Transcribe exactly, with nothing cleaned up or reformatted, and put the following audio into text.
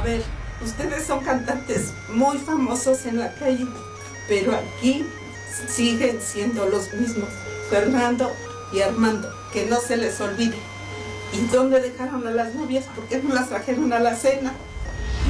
ver, ustedes son cantantes muy famosos en la calle, pero aquí siguen siendo los mismos, Fernando y Armando, que no se les olvide. ¿Y dónde dejaron a las novias? ¿Por qué no las trajeron a la cena?